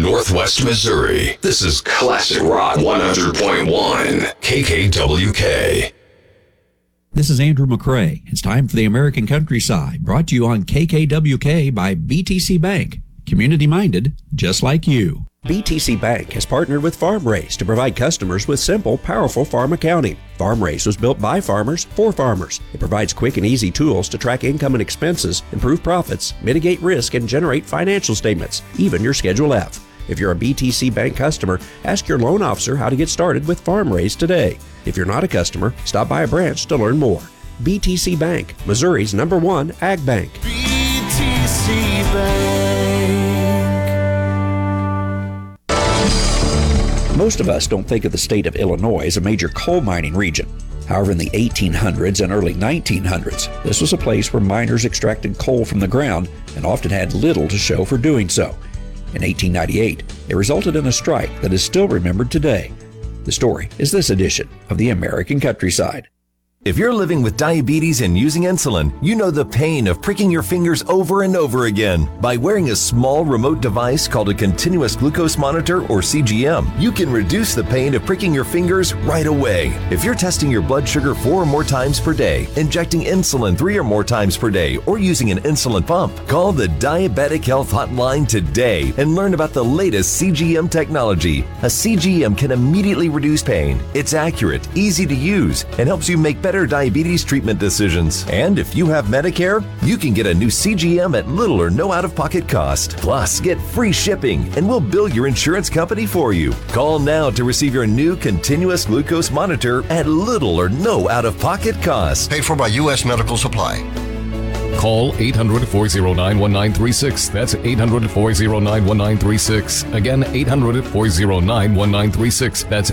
Northwest Missouri. This is Classic Rock 100.1 KKWK. This is Andrew McCrae. It's time for the American Countryside, brought to you on KKWK by BTC Bank. Community-minded, just like you. BTC Bank has partnered with FarmRaise to provide customers with simple, powerful farm accounting. FarmRaise was built by farmers for farmers. It provides quick and easy tools to track income and expenses, improve profits, mitigate risk, and generate financial statements, even your Schedule F. If you're a BTC Bank customer, ask your loan officer how to get started with FarmRaise today. If you're not a customer, stop by a branch to learn more. BTC Bank, Missouri's #1 ag bank. BTC Bank. Most of us don't think of the state of Illinois as a major coal mining region. However, in the 1800s and early 1900s, this was a place where miners extracted coal from the ground and often had little to show for doing so. In 1898, it resulted in a strike that is still remembered today. The story is this edition of the American Countryside. If you're living with diabetes and using insulin, you know the pain of pricking your fingers over and over again. By wearing a small remote device called a continuous glucose monitor, or CGM, you can reduce the pain of pricking your fingers right away. If you're testing your blood sugar 4 or more times per day, injecting insulin 3 or more times per day, or using an insulin pump, call the Diabetic Health Hotline today and learn about the latest CGM technology. A CGM can immediately reduce pain. It's accurate, easy to use, and helps you make better diabetes treatment decisions. And if you have Medicare, you can get a new CGM at little or no out-of-pocket cost. Plus, get free shipping, and we'll bill your insurance company for you. Call now to receive your new continuous glucose monitor at little or no out-of-pocket cost. Paid for by U.S. Medical Supply. Call 800-409-1936. That's 800-409-1936. Again, 800-409-1936. That's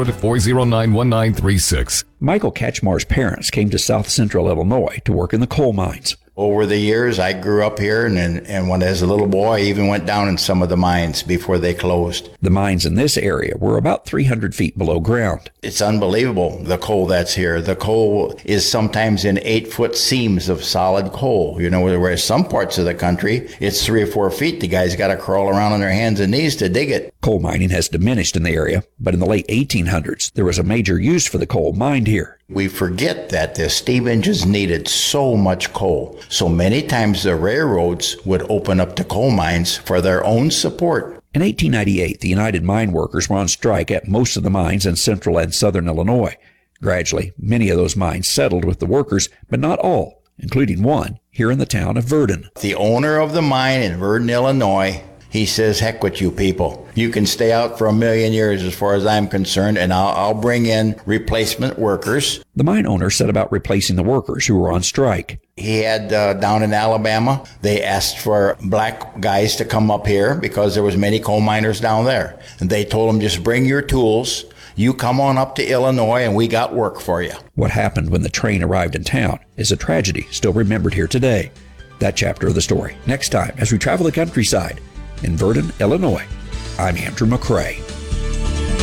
800-409-1936. Michael Kachmar's parents came to South Central Illinois to work in the coal mines. Over the years, I grew up here, and when as a little boy, I even went down in some of the mines before they closed. The mines in this area were about 300 feet below ground. It's unbelievable, the coal that's here. The coal is sometimes in 8-foot seams of solid coal, whereas some parts of the country, it's 3 or 4 feet. The guys got to crawl around on their hands and knees to dig it. Coal mining has diminished in the area, but in the late 1800s, there was a major use for the coal mined here. We forget that the steam engines needed so much coal. So many times the railroads would open up the coal mines for their own support. In 1898, the United Mine Workers were on strike at most of the mines in central and southern Illinois. Gradually, many of those mines settled with the workers, but not all, including one here in the town of Virden. The owner of the mine in Virden, Illinois, he says, heck with you people. You can stay out for 1,000,000 years as far as I'm concerned, and I'll bring in replacement workers. The mine owner set about replacing the workers who were on strike. He had down in Alabama, they asked for black guys to come up here because there was many coal miners down there. And they told them, just bring your tools. You come on up to Illinois and we got work for you. What happened when the train arrived in town is a tragedy still remembered here today. That chapter of the story next time as we travel the countryside. In Virden, Illinois, I'm Andrew McCrae.